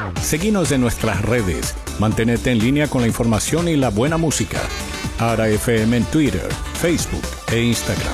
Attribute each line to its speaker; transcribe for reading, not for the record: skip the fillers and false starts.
Speaker 1: Seguinos en nuestras redes. Mantenete en línea con la información y la buena música. Ara FM en Twitter, Facebook e Instagram.